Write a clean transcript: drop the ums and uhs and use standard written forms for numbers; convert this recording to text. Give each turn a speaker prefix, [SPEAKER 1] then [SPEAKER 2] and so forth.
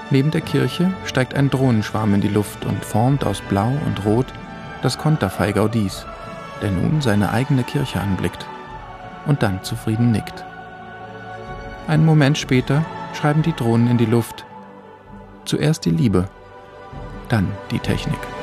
[SPEAKER 1] Neben der Kirche steigt ein Drohnenschwarm in die Luft und formt aus Blau und Rot das Konterfei Gaudís, der nun seine eigene Kirche anblickt und dann zufrieden nickt. Einen Moment später schreiben die Drohnen in die Luft: Zuerst die Liebe, dann die Technik.